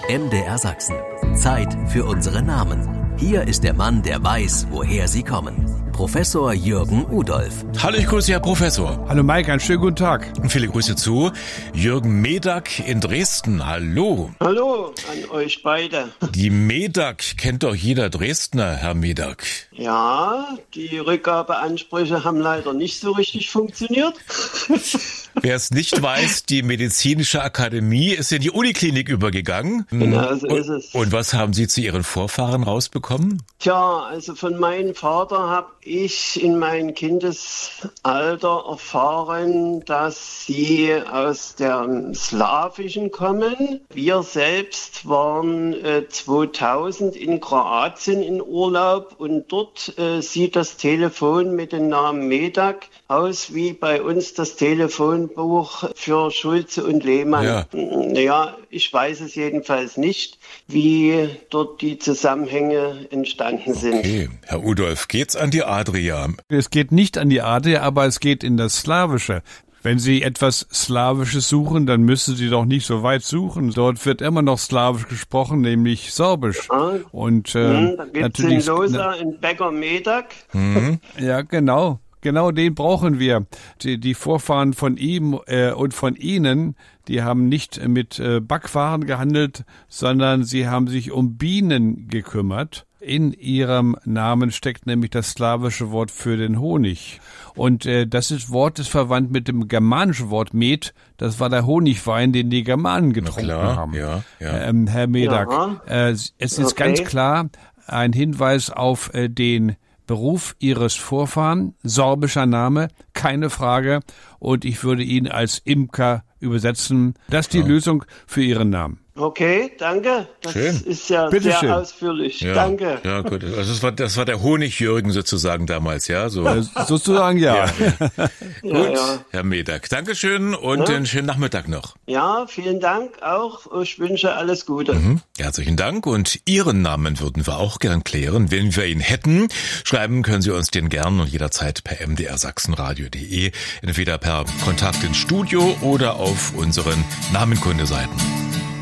MDR Sachsen. Zeit für unsere Namen. Hier ist der Mann, der weiß, woher sie kommen. Professor Jürgen Udolph. Hallo, ich grüße Herr Professor. Hallo Mike, einen schönen guten Tag. Und viele Grüße zu Jürgen Medak in Dresden. Hallo. Hallo an euch beide. Die Medak kennt doch jeder Dresdner, Herr Medak. Ja, die Rückgabeansprüche haben leider nicht so richtig funktioniert. Wer es nicht weiß, die Medizinische Akademie ist in die Uniklinik übergegangen. Genau, so ist es. Und was haben Sie zu Ihren Vorfahren rausbekommen? Tja, also von meinem Vater habe ich in meinem Kindesalter erfahren, dass sie aus der Slawischen kommen. Wir selbst waren 2000 in Kroatien in Urlaub und dort sieht das Telefon mit dem Namen Medak aus wie bei uns das Telefonbuch für Schulze und Lehmann. Ja. Naja, ich weiß es jedenfalls nicht, wie dort die Zusammenhänge entstanden sind. Okay, Herr Udolph, geht's an die Adria? Es geht nicht an die Adria, aber es geht in das Slawische. Wenn Sie etwas Slawisches suchen, dann müssen Sie doch nicht so weit suchen. Dort wird immer noch Slawisch gesprochen, nämlich Sorbisch. Und da gibt's natürlich in Losa einen Bäcker Medak. Ja, genau. Genau den brauchen wir. Die Vorfahren von ihm und von Ihnen, die haben nicht mit Backwaren gehandelt, sondern sie haben sich um Bienen gekümmert. In ihrem Namen steckt nämlich das slawische Wort für den Honig. Und das Wort ist verwandt mit dem germanischen Wort Met. Das war der Honigwein, den die Germanen getrunken haben. Ja. Herr Medak, Ja. es ist ganz klar ein Hinweis auf den Beruf Ihres Vorfahren, sorbischer Name, keine Frage. Und ich würde ihn als Imker übersetzen. Das ist die Lösung für Ihren Namen. Okay, danke. Das Schön. ist ja Bitte sehr schön. Ausführlich. Ja, Danke. Ja, gut. Also das war der Honig-Jürgen sozusagen damals, ja? So. Sozusagen ja. Gut, Ja. Herr Medak. Dankeschön und einen schönen Nachmittag noch. Ja, vielen Dank auch. Ich wünsche alles Gute. Herzlichen Dank und Ihren Namen würden wir auch gern klären, wenn wir ihn hätten. Schreiben können Sie uns den gern und jederzeit per mdrsachsenradio.de, entweder per Kontakt ins Studio oder auf unseren Namenkundeseiten.